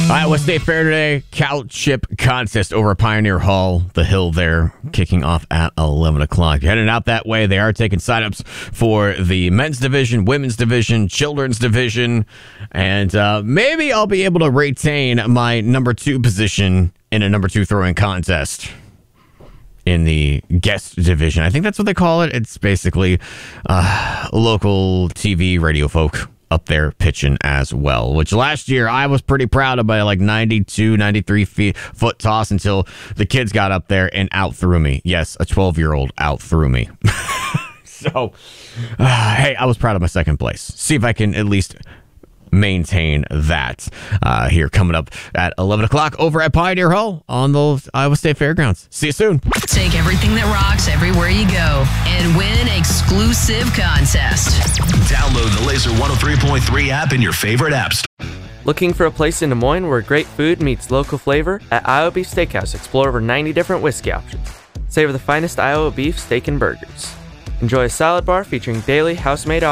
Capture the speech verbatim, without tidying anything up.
Iowa State Fair today, cow chip contest over at Pioneer Hall, the hill there, kicking off at eleven o'clock. You're heading out that way. They are taking signups for the men's division, women's division, children's division, and uh, maybe I'll be able to retain my number two position in a number two throwing contest in the guest division. I think that's what they call it. It's basically uh, local T V radio folk up there pitching as well, which last year I was pretty proud of my like ninety-two, ninety-three feet foot toss until the kids got up there and out threw me. Yes, a twelve-year-old out threw me. So, uh, hey, I was proud of my second place. See if I can at least maintain that uh, here coming up at eleven o'clock over at Pioneer Hall on the Iowa State Fairgrounds. See you soon. Take everything that rocks everywhere you go and win an exclusive contest. Download the Laser one oh three point three app in your favorite apps. Looking for a place in Des Moines where great food meets local flavor? At Iowa Beef Steakhouse, explore over ninety different whiskey options. Savor the finest Iowa beef, steak, and burgers. Enjoy a salad bar featuring daily house-made